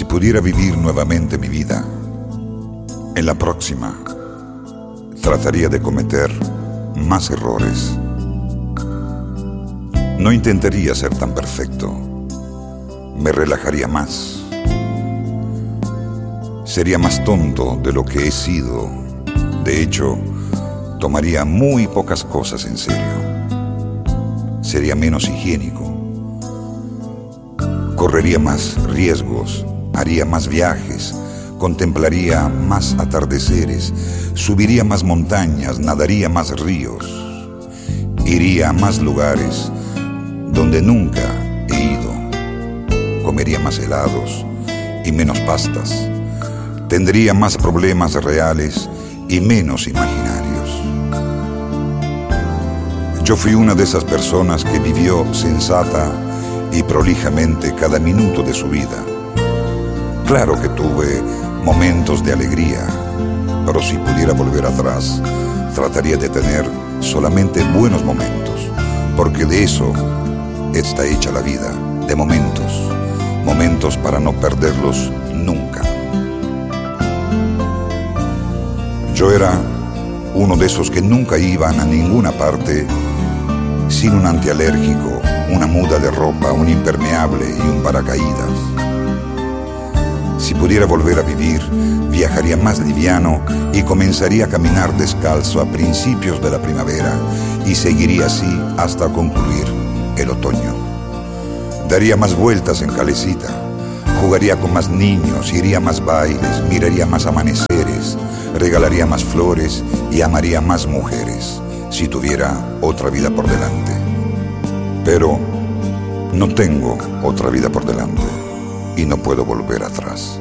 Si pudiera vivir nuevamente mi vida, en la próxima trataría de cometer más errores. No intentaría ser tan perfecto. Me relajaría más. Sería más tonto de lo que he sido. De hecho, tomaría muy pocas cosas en serio. Sería menos higiénico. Correría más riesgos. Haría más viajes. Contemplaría más atardeceres. Subiría más montañas. Nadaría más ríos. Iría a más lugares donde nunca he ido. Comería más helados y menos pastas. Tendría más problemas reales y menos imaginarios. Yo fui una de esas personas que vivió sensata y prolijamente cada minuto de su vida. Claro que tuve momentos de alegría, pero si pudiera volver atrás, trataría de tener solamente buenos momentos, porque de eso está hecha la vida, de momentos, momentos para no perderlos nunca. Yo era uno de esos que nunca iban a ninguna parte sin un antialérgico, una muda de ropa, un impermeable y un paracaídas. Si pudiera volver a vivir, viajaría más liviano y comenzaría a caminar descalzo a principios de la primavera y seguiría así hasta concluir el otoño. Daría más vueltas en calecita, jugaría con más niños, iría a más bailes, miraría más amaneceres, regalaría más flores y amaría más mujeres si tuviera otra vida por delante. Pero no tengo otra vida por delante y no puedo volver atrás.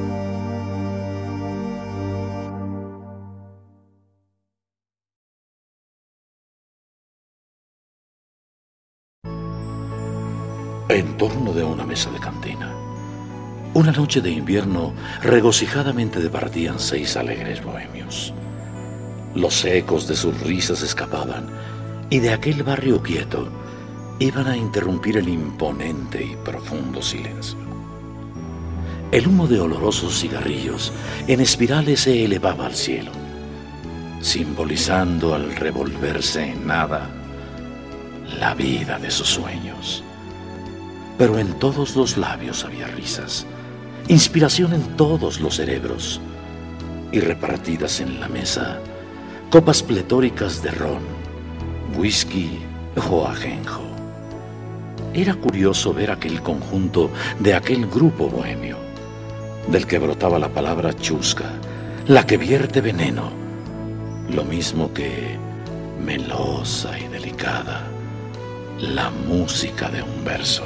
En torno de una mesa de cantina, una noche de invierno, regocijadamente departían 6 alegres bohemios. Los ecos de sus risas escapaban, y de aquel barrio quieto iban a interrumpir el imponente y profundo silencio. El humo de olorosos cigarrillos en espirales se elevaba al cielo, simbolizando al revolverse en nada la vida de sus sueños. Pero en todos los labios había risas, inspiración en todos los cerebros, y repartidas en la mesa copas pletóricas de ron, whisky o ajenjo. Era curioso ver aquel conjunto de aquel grupo bohemio, del que brotaba la palabra chusca, la que vierte veneno, lo mismo que melosa y delicada, la música de un verso.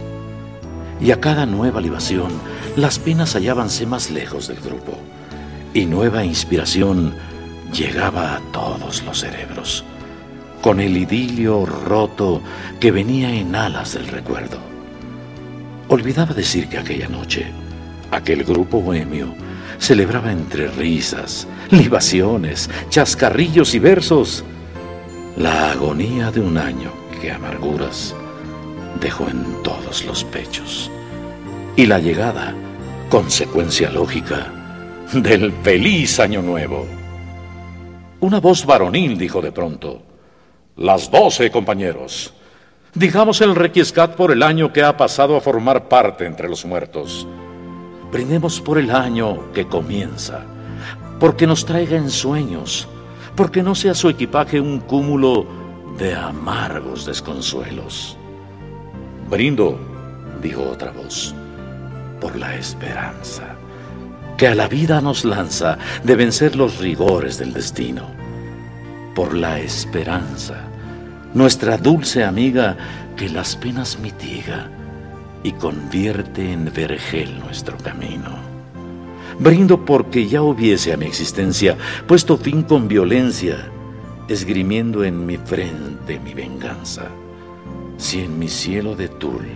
Y a cada nueva libación, las penas hallábanse más lejos del grupo, y nueva inspiración llegaba a todos los cerebros, con el idilio roto que venía en alas del recuerdo. Olvidaba decir que aquella noche, aquel grupo bohemio celebraba entre risas, libaciones, chascarrillos y versos la agonía de un año que amarguras dejó en todos los pechos, y la llegada, consecuencia lógica, del feliz año nuevo. Una voz varonil dijo de pronto: «Las 12, compañeros. Digamos el requiescat por el año que ha pasado a formar parte entre los muertos. Brindemos por el año que comienza, porque nos traiga ensueños, porque no sea su equipaje un cúmulo de amargos desconsuelos». «Brindo», dijo otra voz, «por la esperanza que a la vida nos lanza de vencer los rigores del destino. Por la esperanza, nuestra dulce amiga que las penas mitiga y convierte en vergel nuestro camino. Brindo porque ya hubiese a mi existencia puesto fin con violencia, esgrimiendo en mi frente mi venganza, si en mi cielo de tul,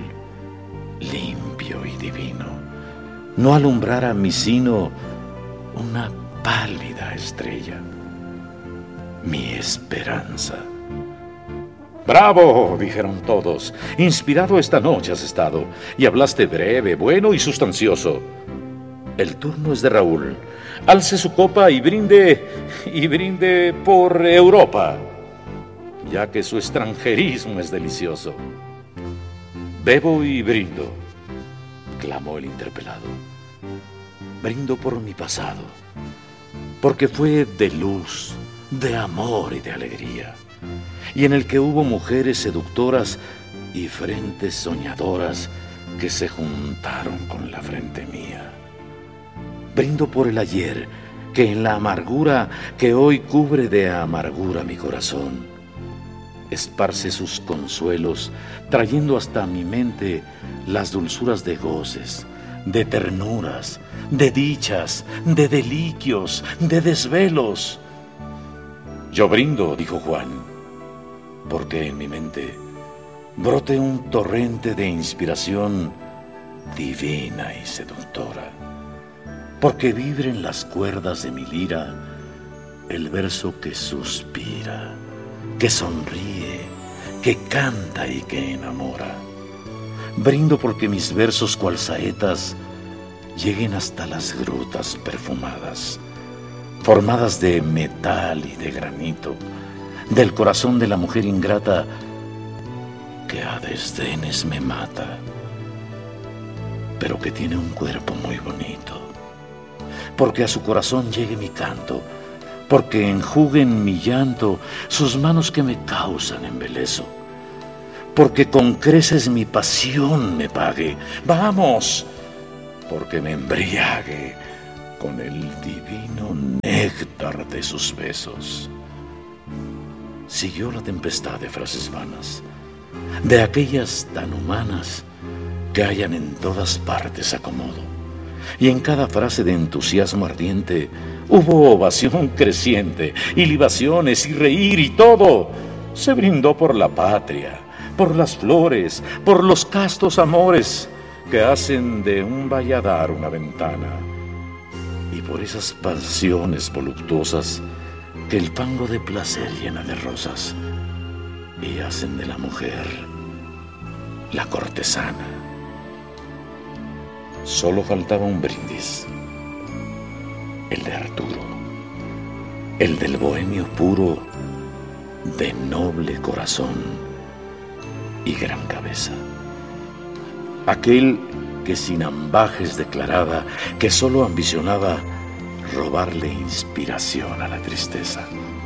limpio y divino, no alumbrara mi sino una pálida estrella, mi esperanza». «Bravo», dijeron todos, «inspirado esta noche has estado, y hablaste breve, bueno y sustancioso. El turno es de Raúl. Alce su copa y brinde por Europa, ya que su extranjerismo es delicioso. Bebo y brindo, clamó el interpelado. Brindo por mi pasado, porque fue de luz, de amor y de alegría, y en el que hubo mujeres seductoras y frentes soñadoras que se juntaron con la frente mía. Brindo por el ayer, que en la amargura que hoy cubre de amargura mi corazón, esparce sus consuelos, trayendo hasta mi mente las dulzuras de goces, de ternuras, de dichas, de deliquios, de desvelos. Yo brindo, dijo Juan, porque en mi mente brote un torrente de inspiración divina y seductora, porque vibren las cuerdas de mi lira el verso que suspira, que sonríe, que canta y que enamora. Brindo porque mis versos cual saetas lleguen hasta las grutas perfumadas, formadas de metal y de granito, del corazón de la mujer ingrata que a desdenes me mata, pero que tiene un cuerpo muy bonito. Porque a su corazón llegue mi canto, porque enjuguen mi llanto sus manos que me causan embeleso, porque con creces mi pasión me pague, vamos, porque me embriague con el divino néctar de sus besos. Siguió la tempestad de frases vanas, de aquellas tan humanas que hallan en todas partes acomodo. Y en cada frase de entusiasmo ardiente hubo ovación creciente, y libaciones, y reír, y todo. Se brindó por la patria, por las flores, por los castos amores que hacen de un valladar una ventana, y por esas pasiones voluptuosas que el fango de placer llena de rosas, y hacen de la mujer la cortesana. Solo faltaba un brindis, el de Arturo, el del bohemio puro, de noble corazón y gran cabeza. Aquel que sin ambajes declaraba que solo ambicionaba robarle inspiración a la tristeza.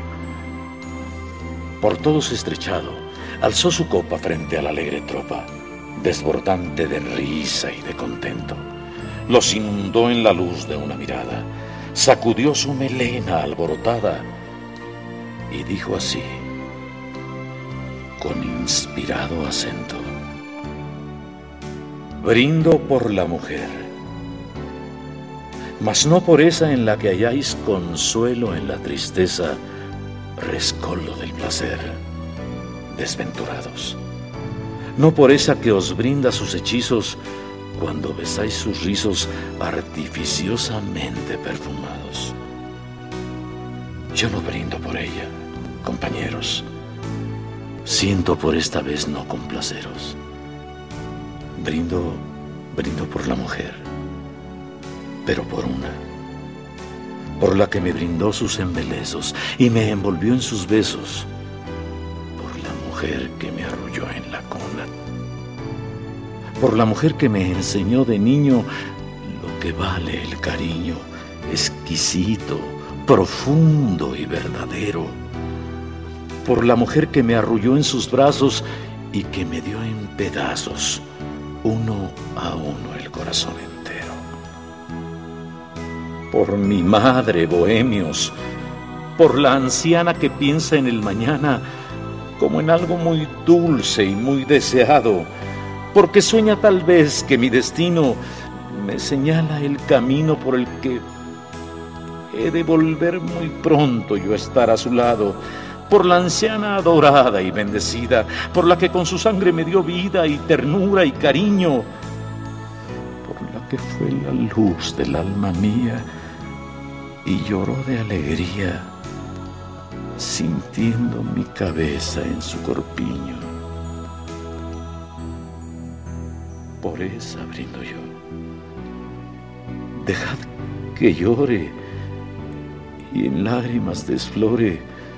Por todos estrechado, alzó su copa frente a la alegre tropa, desbordante de risa y de contento. Los inundó en la luz de una mirada, sacudió su melena alborotada y dijo así, con inspirado acento: brindo por la mujer, mas no por esa en la que halláis consuelo en la tristeza, rescoldo del placer, desventurados. No por esa que os brinda sus hechizos cuando besáis sus rizos artificiosamente perfumados. Yo no brindo por ella, compañeros. Siento por esta vez no complaceros. Brindo por la mujer, pero por una, por la que me brindó sus embelezos y me envolvió en sus besos, por la mujer que me arrulló en la cuna, por la mujer que me enseñó de niño lo que vale el cariño, exquisito, profundo y verdadero, por la mujer que me arrulló en sus brazos y que me dio en pedazos, uno a uno, el corazón entero. Por mi madre, bohemios, por la anciana que piensa en el mañana como en algo muy dulce y muy deseado, porque sueña tal vez que mi destino me señala el camino por el que he de volver muy pronto yo a estar a su lado, por la anciana adorada y bendecida, por la que con su sangre me dio vida y ternura y cariño, por la que fue la luz del alma mía y lloró de alegría, sintiendo mi cabeza en su corpiño. Por esa brindo yo. Dejad que llore y en lágrimas desflore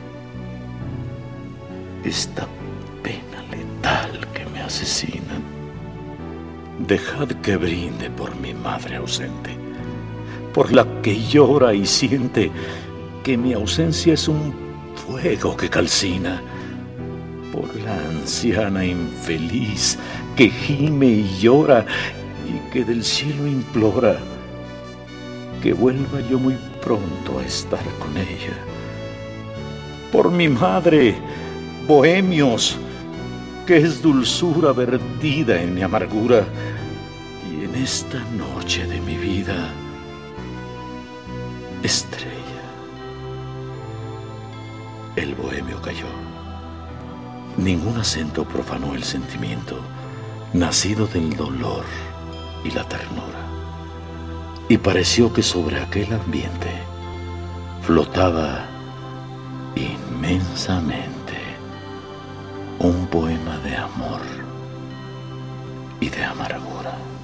esta pena letal que me asesina. Dejad que brinde por mi madre ausente, por la que llora y siente que mi ausencia es un fuego que calcina, por la anciana infeliz que gime y llora y que del cielo implora que vuelva yo muy pronto a estar con ella. Por mi madre, bohemios, que es dulzura vertida en mi amargura, y en esta noche de mi vida, estrella. El bohemio cayó. Ningún acento profanó el sentimiento, nacido del dolor y la ternura. Y pareció que sobre aquel ambiente flotaba inmensamente un poema de amor y de amargura.